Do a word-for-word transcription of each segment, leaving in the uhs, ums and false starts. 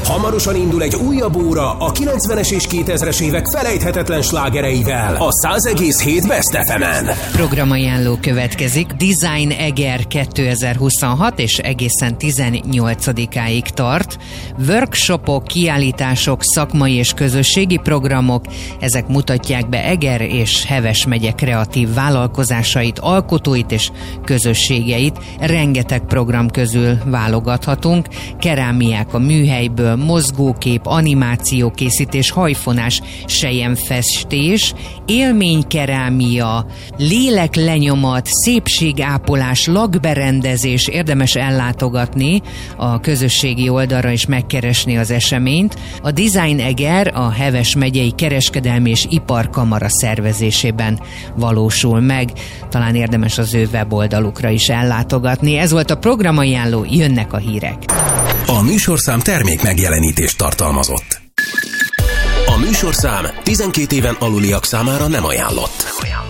Hamarosan indul egy újabb óra a kilencvenes és kétezres évek felejthetetlen slágereivel a száz egész hét Best ef emen. Programajánló következik. Design Eger kétezer-huszonhat és egészen tizennyolcadikáig tart. Workshopok, kiállítások, szakmai és közösségi programok, ezek mutatják be Eger és Heves megye kreatív vállalkozásait, alkotóit és közösségeit. Rengeteg program közül válogathatunk. Kerámiák a műhelyből, mozgókép, animációkészítés, hajfonás, selyemfestés, élménykerámia, léleklenyomat, szépségápolás, lakberendezés. Érdemes ellátogatni a közösségi oldalra és megkeresni az eseményt. A Design Eger a Heves megyei kereskedelmi és iparkamara szervezésében valósul meg. Talán érdemes az ő weboldalukra is ellátogatni. Ez volt a programajánló, jönnek a hírek. A műsorszám termék megjelenítést tartalmazott. A műsorszám tizenkét éven aluliak számára nem ajánlott.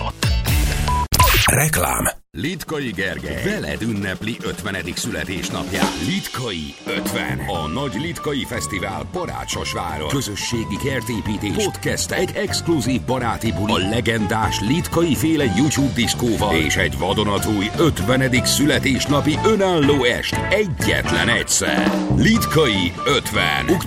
Reklám. Litkai Gergely veled ünnepli ötvenedik születésnapját. Litkai ötven. A Nagy Litkai Fesztivál Barátosváron. Közösségi kertépítés, podcastek, egy exkluzív baráti buli, a legendás Litkai féle YouTube diszkóval és egy vadonatúj ötvenedik születésnapi önálló est egyetlen egyszer. Litkai ötven.